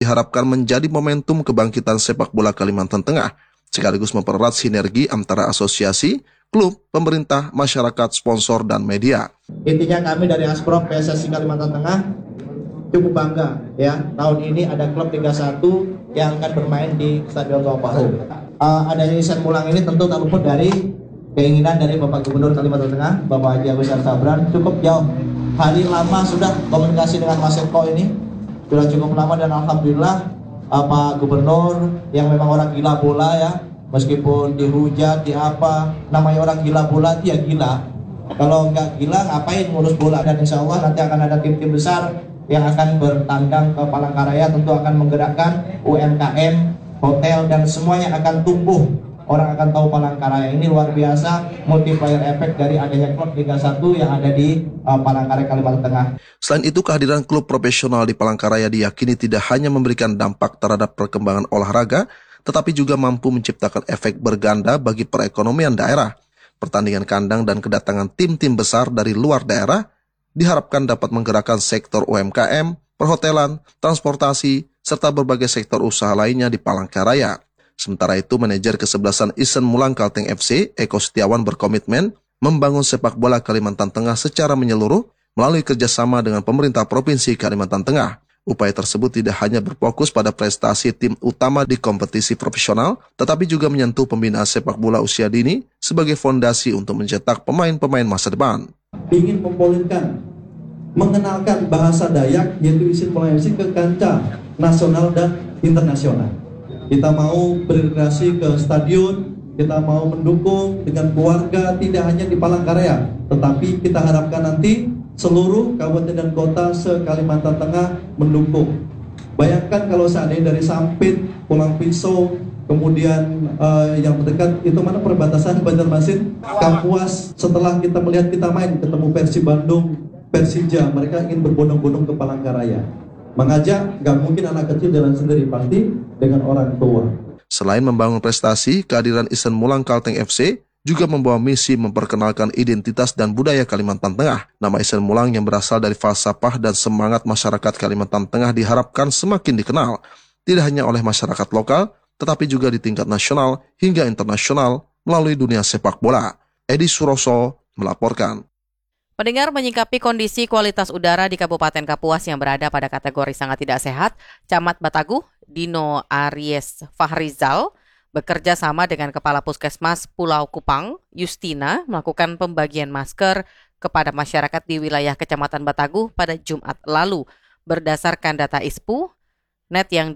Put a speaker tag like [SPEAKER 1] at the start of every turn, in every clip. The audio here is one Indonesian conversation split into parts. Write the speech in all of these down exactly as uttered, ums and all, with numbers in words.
[SPEAKER 1] diharapkan menjadi momentum kebangkitan sepak bola Kalimantan Tengah, sekaligus mempererat sinergi antara asosiasi, klub, pemerintah, masyarakat, sponsor, dan media.
[SPEAKER 2] Intinya kami dari Asprov P S S I Kalimantan Tengah cukup bangga ya, tahun ini ada klub Liga satu yang akan bermain di Stadion Tua Pahu. Uh, adanya event Mulang ini tentu tak luput dari keinginan dari Bapak Gubernur Kalimantan Tengah, Bapak Haji Agus Sabran. Cukup jauh hari lama sudah komunikasi dengan Mas Eko ini, sudah cukup lama, dan alhamdulillah uh, Pak Gubernur yang memang orang gila bola ya, meskipun dihujat, di apa, namanya orang gila bola dia gila. Kalau nggak gila ngapain ngurus bola? Dan insya Allah nanti akan ada tim-tim besar yang akan bertandang ke Palangkaraya, tentu akan menggerakkan U M K M, hotel, dan semuanya akan tumbuh. Orang akan tahu Palangkaraya ini luar biasa, multiplier efek dari adanya klub Liga satu yang ada di uh, Palangkaraya, Kalimantan Tengah.
[SPEAKER 1] Selain itu, kehadiran klub profesional di Palangkaraya diyakini tidak hanya memberikan dampak terhadap perkembangan olahraga, tetapi juga mampu menciptakan efek berganda bagi perekonomian daerah. Pertandingan kandang dan kedatangan tim-tim besar dari luar daerah diharapkan dapat menggerakkan sektor U M K M, perhotelan, transportasi, serta berbagai sektor usaha lainnya di Palangkaraya. Sementara itu, manajer kesebelasan Isen Mulang Kalteng F C, Eko Setiawan, berkomitmen membangun sepak bola Kalimantan Tengah secara menyeluruh melalui kerjasama dengan pemerintah Provinsi Kalimantan Tengah. Upaya tersebut tidak hanya berfokus pada prestasi tim utama di kompetisi profesional, tetapi juga menyentuh pembinaan sepak bola usia dini sebagai fondasi untuk mencetak pemain-pemain masa depan.
[SPEAKER 3] Ingin mempolirkan, mengenalkan bahasa Dayak, yaitu Isen Mulang F C, ke kancah nasional dan internasional. Kita mau berrekreasi ke stadion, kita mau mendukung dengan keluarga, tidak hanya di Palangkaraya, tetapi kita harapkan nanti seluruh kabupaten dan kota se-Kalimantan Tengah mendukung. Bayangkan kalau seandainya dari Sampit, Pulang Pisau, kemudian uh, yang terdekat itu mana perbatasan Banjarmasin, Kapuas, setelah kita melihat kita main ketemu Persib Bandung, Persija, mereka ingin berbondong-bondong ke Palangkaraya. Mengajak, gak mungkin anak kecil jalan sendiri, pasti dengan orang tua.
[SPEAKER 1] Selain membangun prestasi, kehadiran Isen Mulang Kalteng F C juga membawa misi memperkenalkan identitas dan budaya Kalimantan Tengah. Nama Isen Mulang yang berasal dari falsafah dan semangat masyarakat Kalimantan Tengah diharapkan semakin dikenal, tidak hanya oleh masyarakat lokal, tetapi juga di tingkat nasional hingga internasional melalui dunia sepak bola. Edi Suroso melaporkan.
[SPEAKER 4] Pendengar, menyikapi kondisi kualitas udara di Kabupaten Kapuas yang berada pada kategori sangat tidak sehat, Camat Bataguh, Dino Aries Fahrizal, bekerja sama dengan Kepala Puskesmas Pulau Kupang, Justina, melakukan pembagian masker kepada masyarakat di wilayah Kecamatan Bataguh pada Jumat lalu. Berdasarkan data I S P U, net yang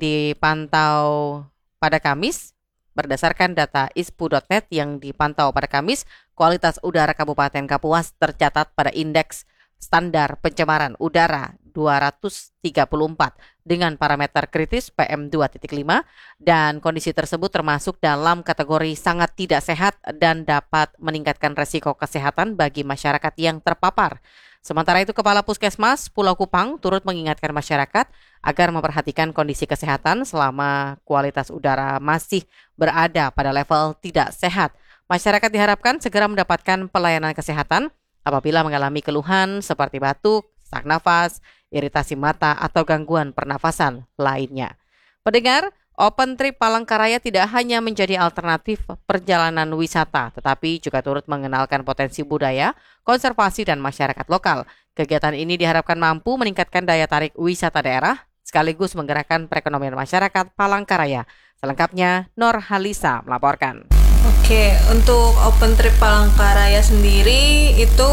[SPEAKER 4] dipantau pada Kamis, Berdasarkan data I S P U dot net yang dipantau pada Kamis, kualitas udara Kabupaten Kapuas tercatat pada indeks standar pencemaran udara dua ratus tiga puluh empat dengan parameter kritis P M dua titik lima, dan kondisi tersebut termasuk dalam kategori sangat tidak sehat dan dapat meningkatkan resiko kesehatan bagi masyarakat yang terpapar. Sementara itu, Kepala Puskesmas Pulau Kupang turut mengingatkan masyarakat agar memperhatikan kondisi kesehatan selama kualitas udara masih berada pada level tidak sehat. Masyarakat diharapkan segera mendapatkan pelayanan kesehatan apabila mengalami keluhan seperti batuk, sesak nafas, iritasi mata, atau gangguan pernafasan lainnya. Pendengar, Open Trip Palangkaraya tidak hanya menjadi alternatif perjalanan wisata, tetapi juga turut mengenalkan potensi budaya, konservasi, dan masyarakat lokal. Kegiatan ini diharapkan mampu meningkatkan daya tarik wisata daerah, sekaligus menggerakkan perekonomian masyarakat Palangkaraya. Selengkapnya, Nur Halisa melaporkan.
[SPEAKER 5] Oke, untuk Open Trip Palangkaraya sendiri itu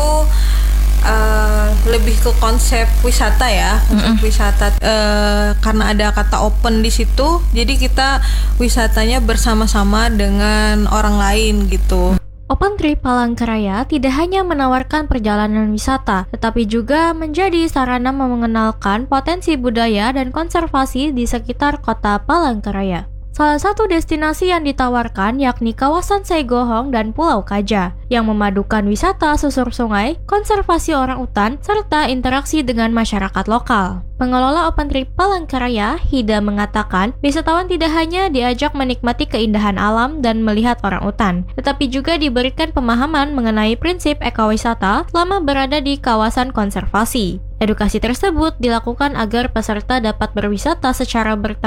[SPEAKER 5] Uh, lebih ke konsep wisata ya, konsep mm-hmm. wisata uh, karena ada kata open di situ, jadi kita wisatanya bersama-sama dengan orang lain gitu.
[SPEAKER 6] Open Trip Palangkaraya tidak hanya menawarkan perjalanan wisata, tetapi juga menjadi sarana mengenalkan potensi budaya dan konservasi di sekitar kota Palangkaraya. Salah satu destinasi yang ditawarkan yakni kawasan Saigohong dan Pulau Kaja, yang memadukan wisata susur sungai, konservasi orang utan, serta interaksi dengan masyarakat lokal. Pengelola Open Trip Palangkaraya, Hida, mengatakan wisatawan tidak hanya diajak menikmati keindahan alam dan melihat orang utan, tetapi juga diberikan pemahaman mengenai prinsip ekowisata selama berada di kawasan konservasi. Edukasi tersebut dilakukan agar peserta dapat berwisata secara bertanggung